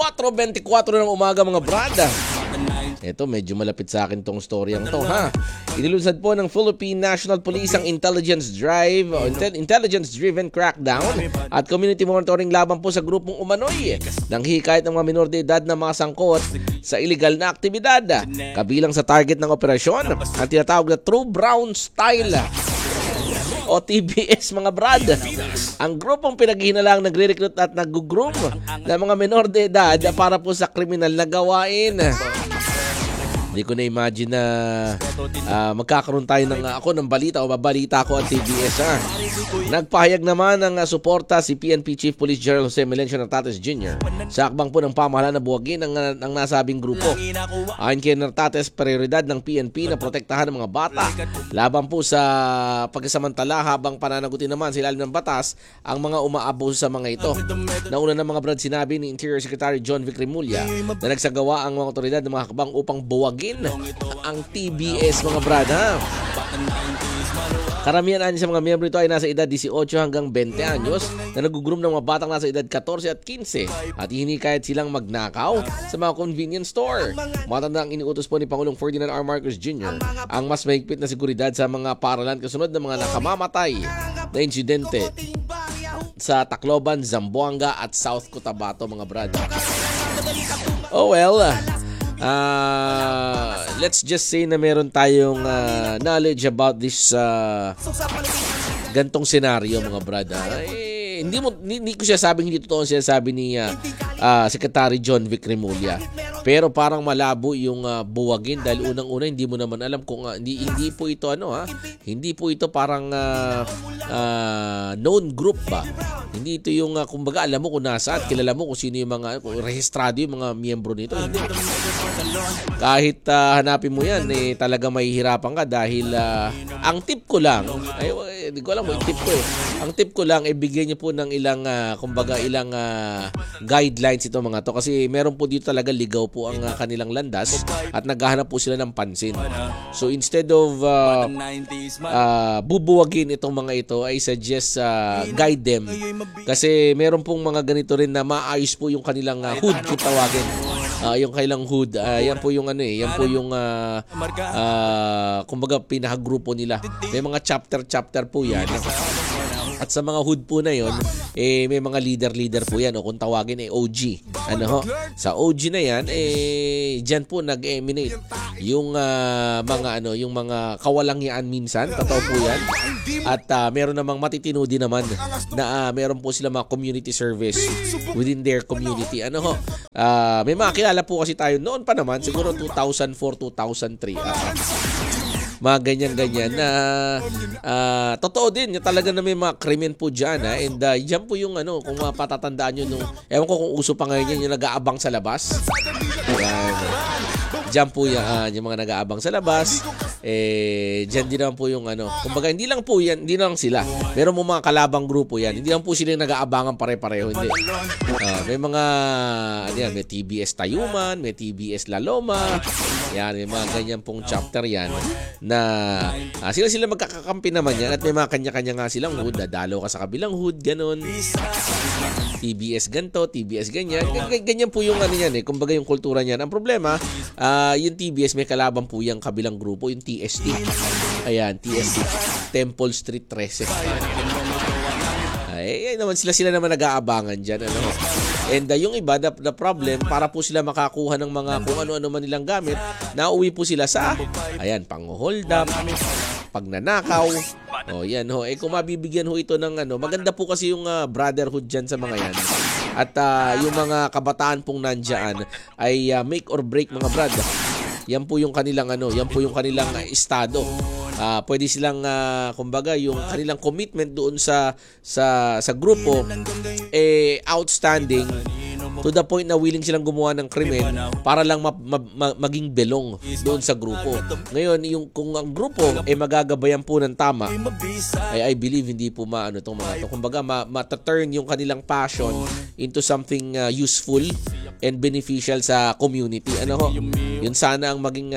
4:24 ng umaga mga brada. Ito, medyo malapit sa akin tong storyang to, ha? Inilunsad po ng Philippine National Police ang intelligence-driven crackdown at community monitoring laban po sa grupong umano'y nang hikayat ng mga minor de edad na mga sangkot sa illegal na aktibidad. Kabilang sa target ng operasyon ang tinatawag na True Brown Style o TBS mga brad. Ang grupong pinaghihinalang nagre-recruit at nag-groom ng mga minor de edad para po sa kriminal na gawain. Hindi ko na-imagine na magkakaroon tayo ng balita o babalita ko ang TBS. Nagpahayag naman ng suporta si PNP Chief Police General Jose Melencio Nartates Jr. sa akbang po ng pamahalaan na buwagin ng nasabing grupo. Ayon kay Nartates, prioridad ng PNP na protektahan ng mga bata laban po sa pagkasamantala habang pananagutin naman sa ilalim ng batas ang mga umaabuso sa mga ito. Nauna ng mga brad sinabi ni Interior Secretary John Vic Remulla na nagsagawa ang mga otoridad ng mga hakbang upang buwagin ang TBS mga brada. Karamihan sa mga miyembro ito ay nasa edad 18 hanggang 20 anyos na nag-groom ng mga batang nasa edad 14 at 15 at hinikayat silang magnakaw sa mga convenience store. Matanda ang iniutos po ni Pangulong Ferdinand R. Marcos Jr. ang mas mahigpit na seguridad sa mga paralan kasunod ng mga nakamamatay na insidente sa Tacloban, Zamboanga at South Cotabato mga brada. Oh well, let's just say na meron tayong knowledge about this gantong senaryo mga brada. Hindi ko siya sabing hindi totoo siya sabi ni Secretary John Vic Remulla. Pero parang malabo yung buwagin dahil unang-una hindi mo naman alam kung hindi po ito hindi po ito parang known group ba. Hindi ito yung kumbaga alam mo kung nasa at kilala mo kung sino yung mga rehistrado yung mga miyembro nito. Hindi. Kahit hanapin mo yan talaga mahihirapan ka dahil ang tip ko lang hindi ko alam mo yung tip ko Ang tip ko lang bigyan niyo po ng ilang ilang guidelines ito mga to kasi meron po dito talaga ligaw po ang kanilang landas at naghahanap po sila ng pansin. So instead of bubuwagin itong mga ito, I suggest guide them kasi meron pong mga ganito rin na maayos po yung kanilang hood kung tawagin. Yung kailang hood, yan po yung yan po yung kumbaga pinakagrupo nila. May mga chapter po yan. At sa mga hood po na yon, may mga leader po yan o kung tawagin OG. Sa OG na yan, diyan po nag-emanate yung yung mga kawalangyaan minsan, totoo po yan. At meron namang matitino din naman na meron po sila mga community service within their community. May mga kilala po kasi tayo noon pa naman, siguro 2004, 2003. Mga ganyan-ganyan na totoo din, talaga na may mga krimen po dyan. And dyan po yung kung patatandaan nyo ewan ko kung uso pa ngayon yung nag-aabang sa labas. Dyan po yung mga nag-aabang sa labas. Dyan din naman po yung kumbaga hindi lang po yan, hindi lang sila. Meron mo mga kalabang grupo yan. Hindi lang po sila yung nag-aabangan pare-pareho. Hindi. May mga may TBS Tayuman, may TBS La Loma. Yan, may mga ganyan pong chapter yan na sila magkakakampi naman yan at may mga kanya-kanya nga silang hood. Dadalo ka sa kabilang hood, ganun. TBS ganto, TBS ganyan. Ganyan po yung yan kumbaga yung kultura niyan. Ang problema, yung TBS may kalaban po yung kabilang grupo, yung TST. Ayan, TST. Temple Street 13. Naman sila naman nag-aabangan dyan. And yung iba, the problem, para po sila makakuha ng mga kung ano-ano man nilang gamit, nauwi po sila sa, pang-hold up, pagnanakaw. Yan kung mabibigyan ito ng maganda po kasi yung brotherhood dyan sa mga yan. At yung mga kabataan pong nandyan ay make or break mga brad. Yan po yung kanilang estado. Pwede silang kumbaga yung kanilang commitment doon sa grupo outstanding to the point na willing silang gumawa ng krimen para lang maging belong doon sa grupo. Ngayon, kung ang grupo magagabayan po ng tama, I believe hindi po itong mga ito. Kumbaga, mata-turn yung kanilang passion into something useful and beneficial sa community. Yun sana ang maging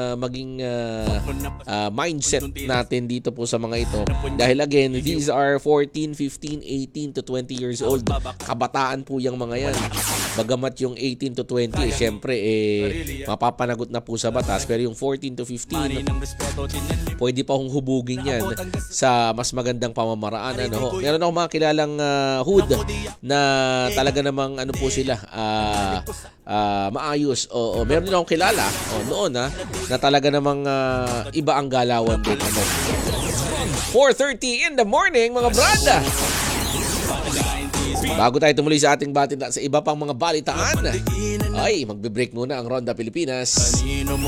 mindset natin dito po sa mga ito. Dahil again, these are 14, 15, 18 to 20 years old. Kabataan po yung mga yan. Bagamat yung 18 to 20, syempre, mapapanagot na po sa batas. Pero yung 14 to 15, pwede pa hong hubugin yan sa mas magandang pamamaraan. Meron akong mga kilalang hood na talaga namang po sila, maayos. Meron din akong kilala noon na talaga namang iba ang galawan din. 4:30 in the morning, mga brada. Bago tayo tumuloy sa ating batida sa iba pang mga balitaan, ay magbe-break muna ang Ronda Pilipinas.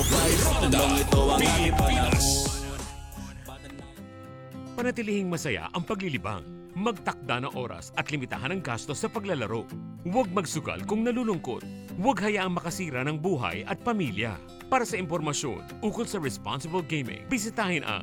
Panatilihing masaya ang paglilibang. Magtakda ng oras at limitahan ang gastos sa paglalaro. Huwag magsugal kung nalulungkot. Huwag hayaang makasira ng buhay at pamilya. Para sa impormasyon ukol sa responsible gaming, bisitahin ang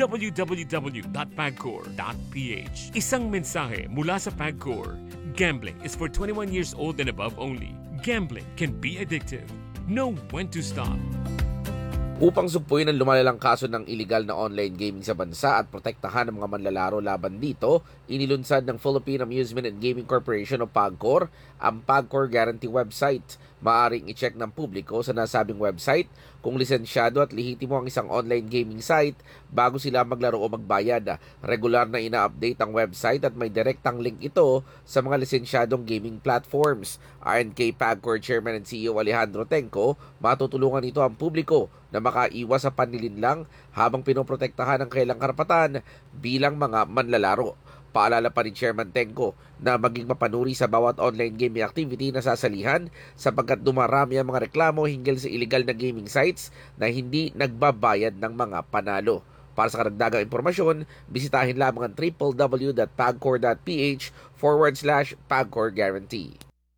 www.pagcor.ph. Isang mensahe mula sa Pagcor. Gambling is for 21 years old and above only. Gambling can be addictive. Know when to stop. Upang sugpuin ang lumalalang kaso ng illegal na online gaming sa bansa at protektahan ang mga manlalaro laban dito, inilunsad ng Philippine Amusement and Gaming Corporation o PAGCOR ang PAGCOR Guarantee website. Maaring i-check ng publiko sa nasabing website kung lisensyado at lehitimo ang isang online gaming site bago sila maglaro o magbayad. Regular na ina-update ang website at may direktang link ito sa mga lisensyadong gaming platforms. Ayon kay PAGCOR Chairman and CEO Alejandro Tenco, matutulungan ito ang publiko na makaiwas sa panlilinlang habang pinoprotektahan ang kailang karapatan bilang mga manlalaro. Paalala pa ni Chairman Tenco na maging mapanuri sa bawat online gaming activity na sasalihan sapagkat dumarami ang mga reklamo hinggil sa illegal na gaming sites na hindi nagbabayad ng mga panalo. Para sa karagdagang impormasyon, bisitahin lamang ang www.pagcor.ph/PagCor Guarantee.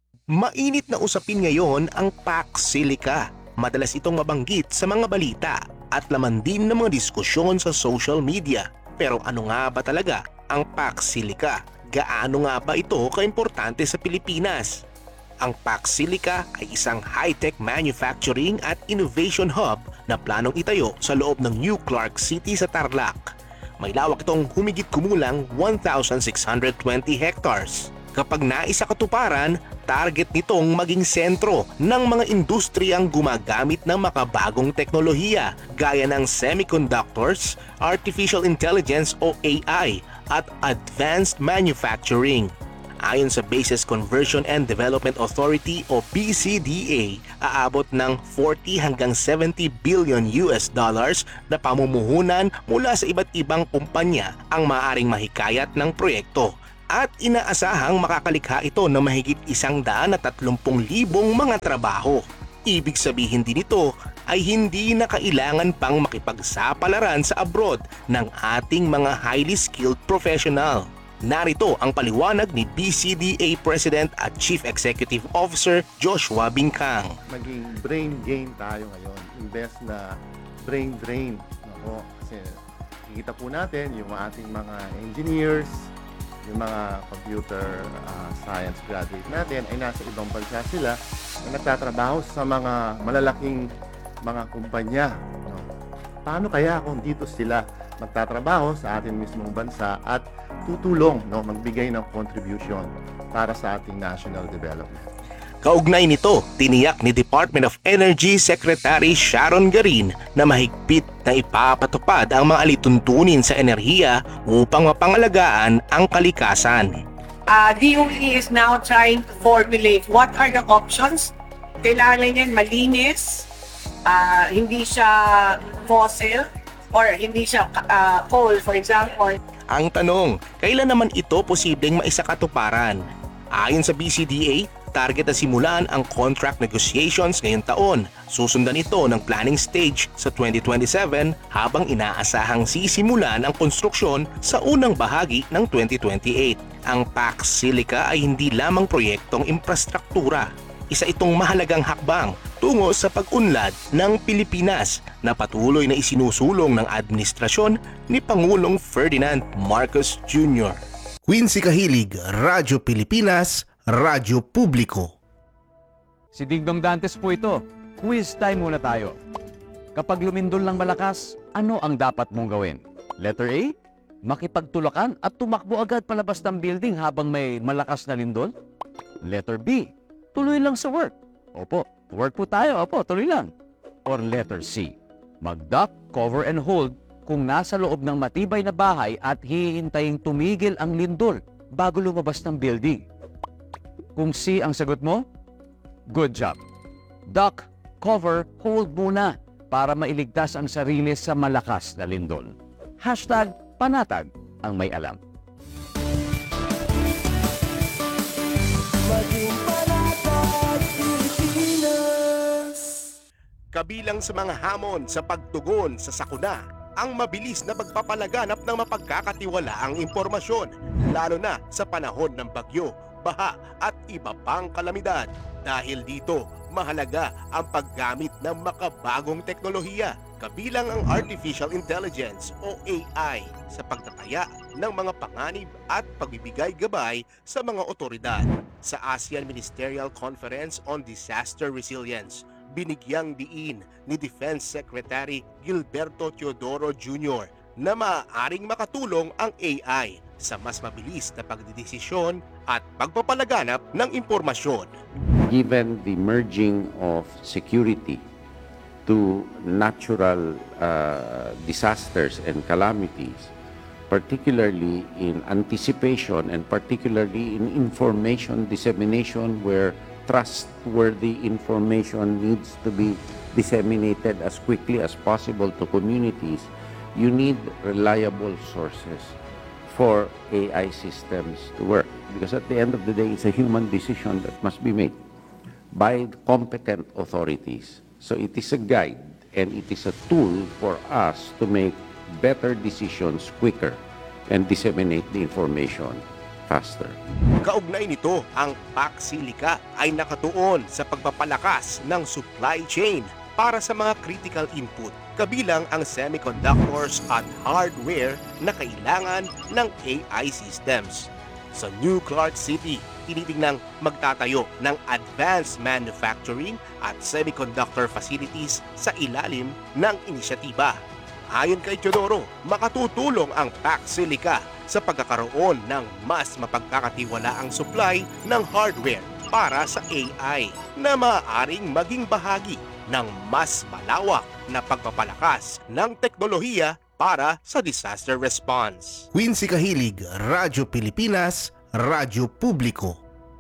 Mainit na usapin ngayon ang Pax Silica. Madalas itong mabanggit sa mga balita at laman din ng mga diskusyon sa social media. Pero ano nga ba talaga ang Pax Silica? Gaano nga ba ito kaimportante sa Pilipinas? Ang Pax Silica ay isang high-tech manufacturing at innovation hub na planong itayo sa loob ng New Clark City sa Tarlac. May lawak itong humigit kumulang 1,620 hectares. Kapag naisa katuparan, target nitong maging sentro ng mga industriyang gumagamit ng makabagong teknolohiya gaya ng semiconductors, artificial intelligence o AI at advanced manufacturing. Ayon sa Bases Conversion and Development Authority o BCDA, aabot ng 40 hanggang 70 billion US dollars na pamumuhunan mula sa iba't ibang kumpanya ang maaaring mahikayat ng proyekto. At inaasahang makakalikha ito ng mahigit 130,000 mga trabaho. Ibig sabihin din ito ay hindi na kailangan pang makipagsapalaran sa abroad ng ating mga highly skilled professional. Narito ang paliwanag ni BCDA President at Chief Executive Officer Joshua Bincang. Maging brain gain tayo ngayon, imbes na brain drain. Kasi kikita po natin yung ating mga engineers, yung mga computer science graduate natin ay nasa ibang bansa sila na nagtatrabaho sa mga malalaking mga kumpanya. Paano kaya kung dito sila magtatrabaho sa ating mismong bansa at tutulong, magbigay ng contribution para sa ating national development? Kaugnay nito, tiniyak ni Department of Energy Secretary Sharon Garin na mahigpit na ipapatupad ang mga alituntunin sa enerhiya upang mapangalagaan ang kalikasan. DOE is now trying to formulate what are the options. Kailangan yan malinis, hindi siya fossil, or hindi siya coal, for example. Ang tanong, kailan naman ito posibleng maisakatuparan? Ayon sa BCDA, target na simulan ang contract negotiations ngayong taon. Susundan ito ng planning stage sa 2027 habang inaasahang sisimulan ang konstruksyon sa unang bahagi ng 2028. Ang Pax Silica ay hindi lamang proyektong infrastruktura. Isa itong mahalagang hakbang tungo sa pag-unlad ng Pilipinas na patuloy na isinusulong ng administrasyon ni Pangulong Ferdinand Marcos Jr. Quincy Kahilig, Radyo Pilipinas, Radyo Publiko. Si Dingdong Dantes po ito. Quiz time muna tayo. Kapag lumindol ng malakas, ano ang dapat mong gawin? Letter A, makipagtulakan at tumakbo agad palabas ng building habang may malakas na lindol. Letter B, tuloy lang sa work. Opo, work po tayo. Opo, tuloy lang. Or letter C, mag-duck, cover, and hold kung nasa loob ng matibay na bahay at hihintaying tumigil ang lindol bago lumabas ng building. Kung C ang sagot mo, good job. Duck, cover, hold muna para mailigtas ang sarili sa malakas na lindol. Hashtag panatag ang may alam. Kabilang sa mga hamon sa pagtugon sa sakuna, ang mabilis na pagpapalaganap ng mapagkakatiwalaang impormasyon, lalo na sa panahon ng bagyo, baha at iba pang kalamidad. Dahil dito, mahalaga ang paggamit ng makabagong teknolohiya, kabilang ang Artificial Intelligence o AI sa pagtataya ng mga panganib at pagbibigay gabay sa mga otoridad. Sa ASEAN Ministerial Conference on Disaster Resilience, binigyang diin ni Defense Secretary Gilberto Teodoro Jr. na maaaring makatulong ang AI sa mas mabilis na pagdidesisyon at pagpapalaganap ng impormasyon. Given the merging of security to natural disasters and calamities, particularly in anticipation and particularly in information dissemination where trustworthy information needs to be disseminated as quickly as possible to communities, you need reliable sources for AI systems to work. Because at the end of the day, it's a human decision that must be made by competent authorities. So it is a guide and it is a tool for us to make better decisions quicker and disseminate the information faster. Kaugnay nito, ang PAC-SILICA ay nakatuon sa pagpapalakas ng supply chain para sa mga critical input, kabilang ang semiconductors at hardware na kailangan ng AI systems. Sa New Clark City, tinitingnang magtatayo ng advanced manufacturing at semiconductor facilities sa ilalim ng inisyatiba. Ayon kay Teodoro, makatutulong ang PAC-SILICA sa pagkakaroon ng mas mapagkakatiwalaang supply ng hardware para sa AI na maaaring maging bahagi ng mas malawak na pagpapalakas ng teknolohiya para sa disaster response. Quincy Kahilig, Radyo Pilipinas, Radyo Publiko.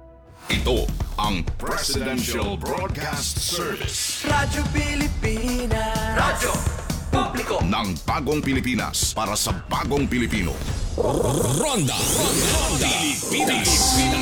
Ito ang Presidential Broadcast Service Radyo Pilipinas. Radyo Publiko ng Bagong Pilipinas para sa Bagong Pilipino. Ronda Pilipinas.